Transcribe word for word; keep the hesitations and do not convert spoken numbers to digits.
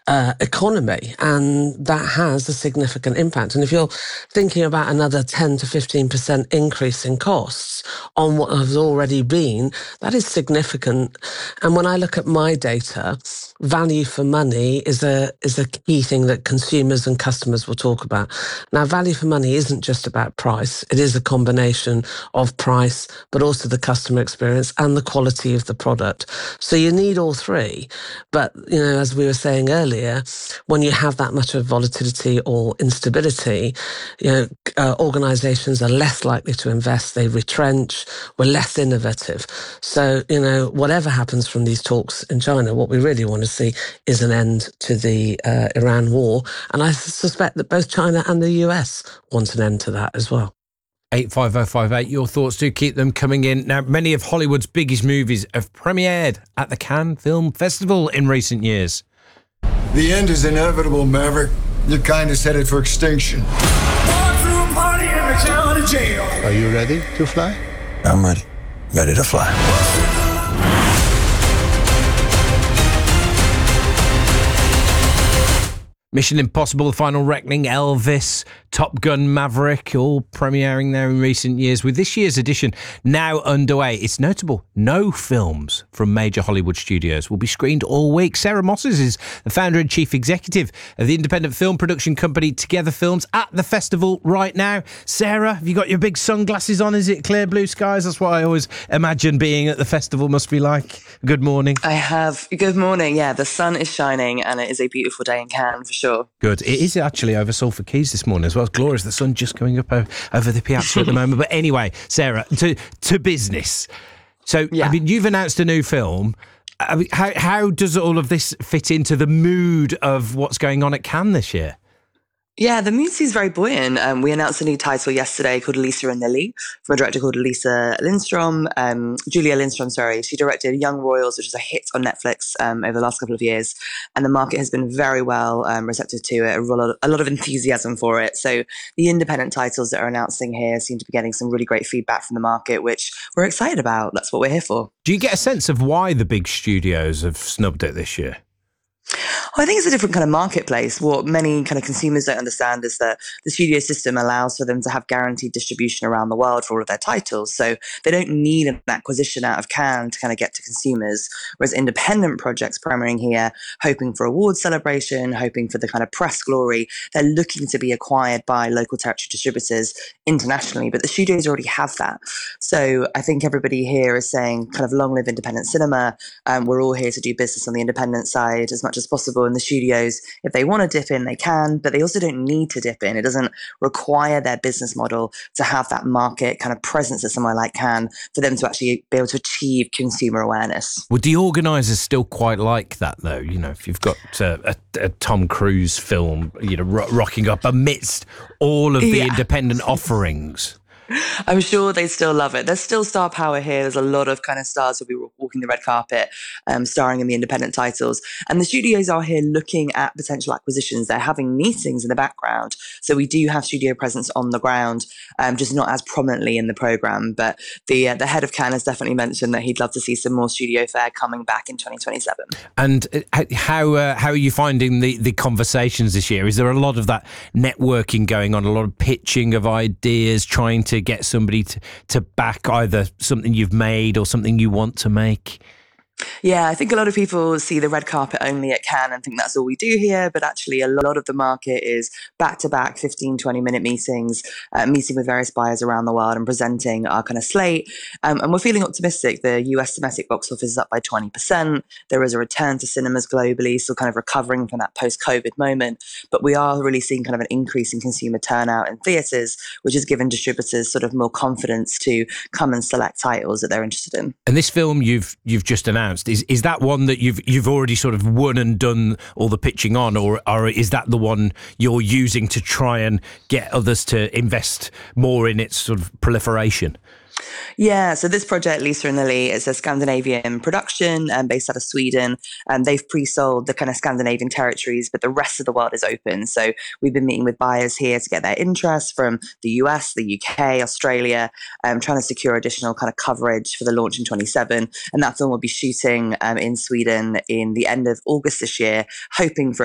uh, economy, and that has a significant impact. And if you're thinking about another ten to fifteen percent increase in costs on what has already been, that is significant. And when I look at my data, value for money is a is a key thing that consumers and customers will talk about. Now, value for money isn't just about price. It is a combination of price, but also the customer experience and the quality of the product. So you need all three. But, you know, as we were saying earlier, when you have that much of volatility or instability, you know, uh, organizations are less likely to invest. They retrench. We're less innovative. So, you know, whatever happens from these talks in China, what we really want to see is an end to the uh, Iran war. And I suspect that both China and the U S want an end to that as well. eight five oh five eight, your thoughts, do keep them coming in. Now, many of Hollywood's biggest movies have premiered at the Cannes Film Festival in recent years. The end is inevitable, Maverick. Your kind is headed for extinction. Are you ready to fly? I'm ready. Ready to fly. Mission Impossible, The Final Reckoning, Elvis, Top Gun, Maverick, all premiering there in recent years. With this year's edition now underway, it's notable no films from major Hollywood studios will be screened all week. Sarah Mosses is the founder and chief executive of the independent film production company Together Films at the festival right now. Sarah, have you got your big sunglasses on? Is it clear blue skies? That's what I always imagine being at the festival must be like. Good morning. I have. Good morning. Yeah, the sun is shining and it is a beautiful day in Cannes for sure. Sure. Good. It is actually over Salford Quays this morning as well. It's glorious. The sun just coming up over, over the piazza at the moment. But anyway, Sarah, to to business. So, yeah. I mean, you've announced a new film. I mean, how how does all of this fit into the mood of what's going on at Cannes this year? Yeah, the mood seems very buoyant. Um, we announced a new title yesterday called Lisa and Lily from a director called Lisa Lindstrom, um, Julia Lindstrom, sorry. She directed Young Royals, which is a hit on Netflix um, over the last couple of years. And the market has been very well um, receptive to it, a lot, a lot of enthusiasm for it. So the independent titles that are announcing here seem to be getting some really great feedback from the market, which we're excited about. That's what we're here for. Do you get a sense of why the big studios have snubbed it this year? I think it's a different kind of marketplace. What many kind of consumers don't understand is that the studio system allows for them to have guaranteed distribution around the world for all of their titles. So they don't need an acquisition out of Cannes to kind of get to consumers. Whereas independent projects premiering here, hoping for award celebration, hoping for the kind of press glory, they're looking to be acquired by local territory distributors internationally. But the studios already have that. So I think everybody here is saying kind of long live independent cinema. Um, we're all here to do business on the independent side as much as possible. In the studios, if they want to dip in, they can, but they also don't need to dip in. It doesn't require their business model to have that market kind of presence at somewhere like Cannes for them to actually be able to achieve consumer awareness. Would the organisers still quite like that, though? You know, if you've got uh, a, a Tom Cruise film, you know, ro- rocking up amidst all of the yeah. independent offerings. I'm sure they still love it. There's still star power here. There's a lot of kind of stars who'll be walking the red carpet, um, starring in the independent titles. And the studios are here looking at potential acquisitions. They're having meetings in the background. So we do have studio presence on the ground, um, just not as prominently in the programme. But the uh, the head of Cannes has definitely mentioned that he'd love to see some more studio fare coming back in twenty twenty-seven. And how uh, how are you finding the, the conversations this year? Is there a lot of that networking going on, a lot of pitching of ideas, trying to get somebody to, to back either something you've made or something you want to make? Yeah, I think a lot of people see the red carpet only at Cannes and think that's all we do here, but actually a lot of the market is back-to-back fifteen, twenty-minute meetings, uh, meeting with various buyers around the world and presenting our kind of slate. Um, and we're feeling optimistic. The U S domestic box office is up by twenty percent. There is a return to cinemas globally, still kind of recovering from that post-COVID moment. But we are really seeing kind of an increase in consumer turnout in theatres, which has given distributors sort of more confidence to come and select titles that they're interested in. And this film you've you've just announced, Is is that one that you've you've already sort of won and done all the pitching on, or, or is that the one you're using to try and get others to invest more in its sort of proliferation? Yeah, so this project, Lisa and Lily, is a Scandinavian production um, based out of Sweden. And they've pre-sold the kind of Scandinavian territories, but the rest of the world is open. So we've been meeting with buyers here to get their interest from the U S, the U K, Australia, um, trying to secure additional kind of coverage for the launch in twenty-seven. And that film will be shooting um, in Sweden in the end of August this year, hoping for